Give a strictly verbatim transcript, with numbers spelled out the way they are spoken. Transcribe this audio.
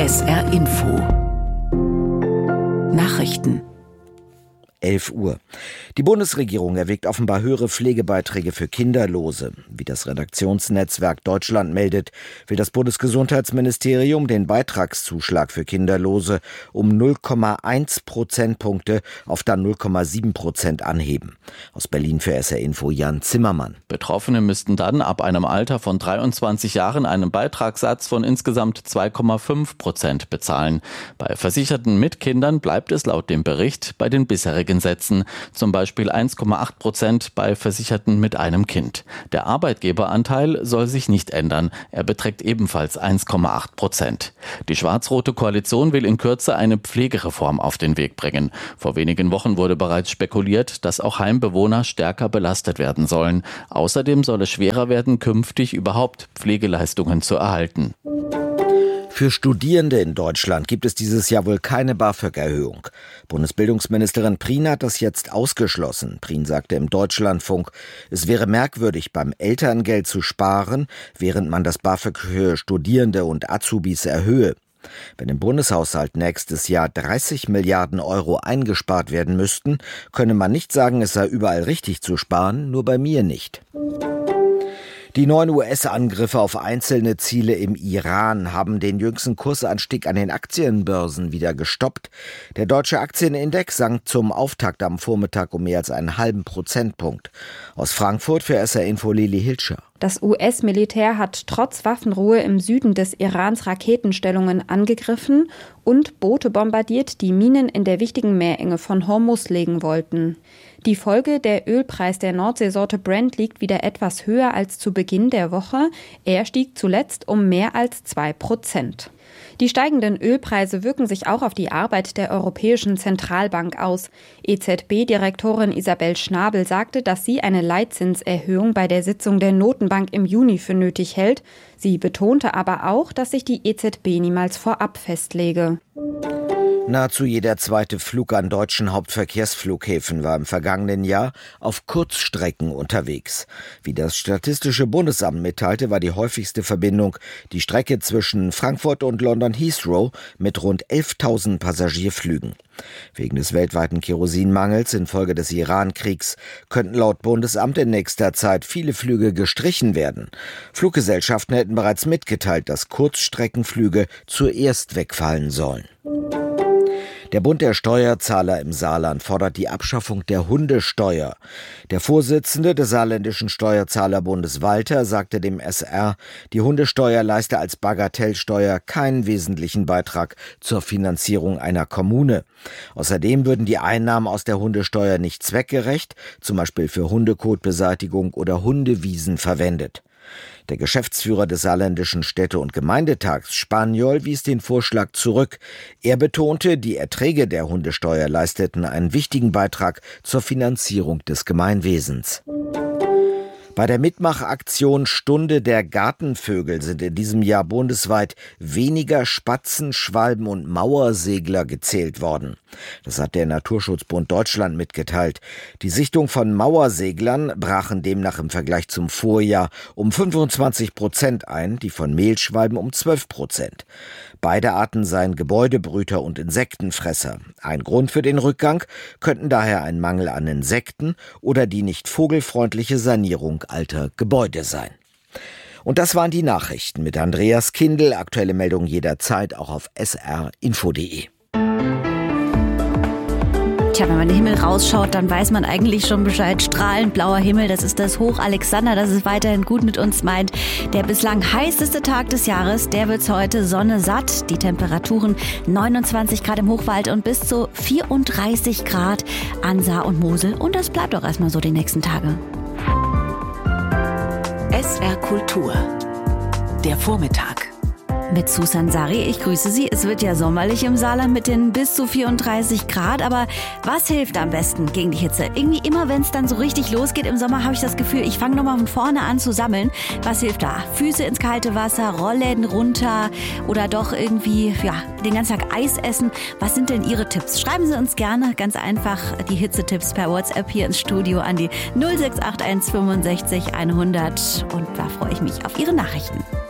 S R Info Nachrichten elf Uhr. Die Bundesregierung erwägt offenbar höhere Pflegebeiträge für Kinderlose. Wie das Redaktionsnetzwerk Deutschland meldet, will das Bundesgesundheitsministerium den Beitragszuschlag für Kinderlose um null Komma eins Prozentpunkte auf dann null Komma sieben Prozent anheben. Aus Berlin für S R Info Jan Zimmermann. Betroffene müssten dann ab einem Alter von dreiundzwanzig Jahren einen Beitragssatz von insgesamt zwei Komma fünf Prozent bezahlen. Bei Versicherten mit Kindern bleibt es laut dem Bericht bei den bisherigen Sätzen, zum Beispiel eins Komma acht Prozent bei Versicherten mit einem Kind. Der Arbeitgeberanteil soll sich nicht ändern, er beträgt ebenfalls eins Komma acht Prozent. Die schwarz-rote Koalition will in Kürze eine Pflegereform auf den Weg bringen. Vor wenigen Wochen wurde bereits spekuliert, dass auch Heimbewohner stärker belastet werden sollen. Außerdem soll es schwerer werden, künftig überhaupt Pflegeleistungen zu erhalten. Für Studierende in Deutschland gibt es dieses Jahr wohl keine BAföG-Erhöhung. Bundesbildungsministerin Prien hat das jetzt ausgeschlossen. Prien sagte im Deutschlandfunk, es wäre merkwürdig, beim Elterngeld zu sparen, während man das BAföG für Studierende und Azubis erhöhe. Wenn im Bundeshaushalt nächstes Jahr dreißig Milliarden Euro eingespart werden müssten, könne man nicht sagen, es sei überall richtig zu sparen, nur bei mir nicht. Die neuen U S-Angriffe auf einzelne Ziele im Iran haben den jüngsten Kursanstieg an den Aktienbörsen wieder gestoppt. Der deutsche Aktienindex sank zum Auftakt am Vormittag um mehr als einen halben Prozentpunkt. Aus Frankfurt für S R Info Lili Hilscher. Das U S-Militär hat trotz Waffenruhe im Süden des Irans Raketenstellungen angegriffen und Boote bombardiert, die Minen in der wichtigen Meerenge von Hormuz legen wollten. Die Folge: der Ölpreis der Nordseesorte Brent liegt wieder etwas höher als zu Beginn der Woche. Er stieg zuletzt um mehr als zwei Prozent. Die steigenden Ölpreise wirken sich auch auf die Arbeit der Europäischen Zentralbank aus. E Z B-Direktorin Isabel Schnabel sagte, dass sie eine Leitzinserhöhung bei der Sitzung der Notenbank im Juni für nötig hält. Sie betonte aber auch, dass sich die E Z B niemals vorab festlege. Nahezu jeder zweite Flug an deutschen Hauptverkehrsflughäfen war im vergangenen Jahr auf Kurzstrecken unterwegs. Wie das Statistische Bundesamt mitteilte, war die häufigste Verbindung die Strecke zwischen Frankfurt und London Heathrow mit rund elftausend Passagierflügen. Wegen des weltweiten Kerosinmangels infolge des Iran-Kriegs könnten laut Bundesamt in nächster Zeit viele Flüge gestrichen werden. Fluggesellschaften hätten bereits mitgeteilt, dass Kurzstreckenflüge zuerst wegfallen sollen. Der Bund der Steuerzahler im Saarland fordert die Abschaffung der Hundesteuer. Der Vorsitzende des Saarländischen Steuerzahlerbundes Walter sagte dem S R, die Hundesteuer leiste als Bagatellsteuer keinen wesentlichen Beitrag zur Finanzierung einer Kommune. Außerdem würden die Einnahmen aus der Hundesteuer nicht zweckgerecht, zum Beispiel für Hundekotbeseitigung oder Hundewiesen verwendet. Der Geschäftsführer des Saarländischen Städte- und Gemeindetags Spaniol wies den Vorschlag zurück. Er betonte, die Erträge der Hundesteuer leisteten einen wichtigen Beitrag zur Finanzierung des Gemeinwesens. Bei der Mitmachaktion Stunde der Gartenvögel sind in diesem Jahr bundesweit weniger Spatzen, Schwalben und Mauersegler gezählt worden. Das hat der Naturschutzbund Deutschland mitgeteilt. Die Sichtung von Mauerseglern brachen demnach im Vergleich zum Vorjahr um fünfundzwanzig Prozent ein, die von Mehlschwalben um zwölf Prozent. Beide Arten seien Gebäudebrüter und Insektenfresser. Ein Grund für den Rückgang könnten daher ein Mangel an Insekten oder die nicht vogelfreundliche Sanierung alter Gebäude sein. Und das waren die Nachrichten mit Andreas Kindl. Aktuelle Meldungen jederzeit auch auf s r info punkt d e. Tja, wenn man den Himmel rausschaut, dann weiß man eigentlich schon Bescheid. Strahlend blauer Himmel, das ist das Hoch Alexander, das es weiterhin gut mit uns meint. Der bislang heißeste Tag des Jahres, der wird's heute, Sonne satt. Die Temperaturen neunundzwanzig Grad im Hochwald und bis zu vierunddreißig Grad an Saar und Mosel. Und das bleibt auch erstmal so die nächsten Tage. S R Kultur, der Vormittag. Mit Susan Sari, ich grüße Sie. Es wird ja sommerlich im Saarland mit den bis zu vierunddreißig Grad, aber was hilft am besten gegen die Hitze? Irgendwie immer, wenn es dann so richtig losgeht im Sommer, habe ich das Gefühl, ich fange nochmal von vorne an zu sammeln. Was hilft da? Füße ins kalte Wasser, Rollläden runter oder doch irgendwie, ja, den ganzen Tag Eis essen. Was sind denn Ihre Tipps? Schreiben Sie uns gerne ganz einfach die Hitzetipps per WhatsApp hier ins Studio an die null sechs acht eins fünfundsechzig hundert und da freue ich mich auf Ihre Nachrichten.